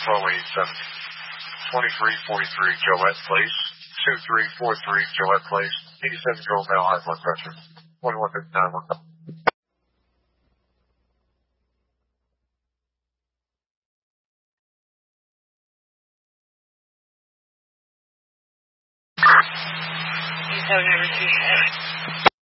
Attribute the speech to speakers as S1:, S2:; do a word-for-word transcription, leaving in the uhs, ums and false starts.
S1: twelve eighty-seven. twenty-three forty-three Gillette Place. two three four three Gillette Place. eighty-seven year old male, high blood pressure. twenty-one fifty-nine.
S2: You don't ever see that.